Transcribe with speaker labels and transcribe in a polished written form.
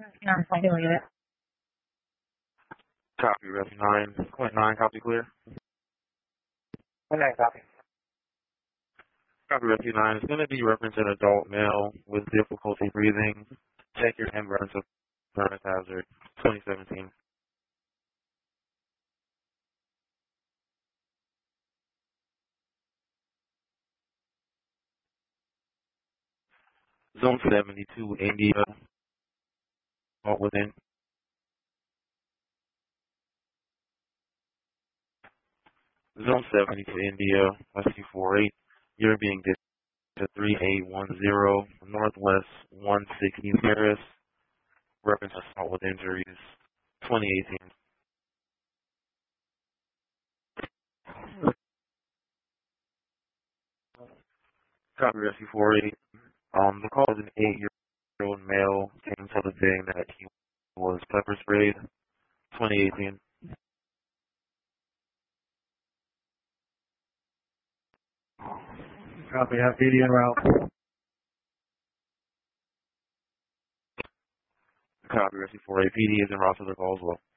Speaker 1: Yeah, I'm fine with it.
Speaker 2: Copy, Rescue 9.9, copy clear.
Speaker 1: Okay, copy.
Speaker 2: Copy, Rescue 9. It's going to be referencing adult male with difficulty breathing. Check your emergence of Burns Hazard 2017. Zone 72, India, all within. Zone 72, India, Rescue 48. You're being dispatched to 3810 Northwest 160 Terrace. Reference assault with injuries 2018. Copy, Rescue 48. The call is an 8-year-old male came to the thing that he was pepper sprayed 2018.
Speaker 1: Copy, have PD en route.
Speaker 2: Copy, Rescue 48. PD is en route to the call as well.